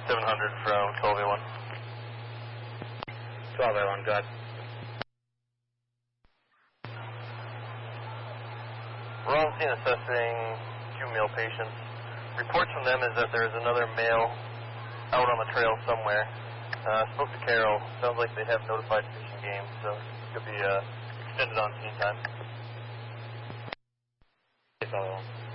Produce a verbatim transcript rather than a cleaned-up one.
seven hundred from twelve A one. twelve A one, good. We're on scene assessing two male patients. Reports from them is that there is another male out on the trail somewhere. Uh, spoke to Carol. Sounds like they have notified Fish and Game, so it could be uh, extended on scene time. twelve A one.